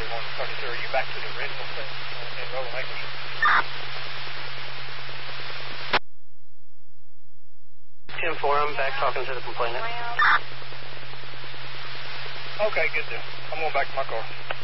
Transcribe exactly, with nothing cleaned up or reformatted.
thirty-one thirty-two. Are you back to the original thing in Rolling Acres? ten four, I'm back talking to the complainant. Okay, good deal. I'm going back to my car.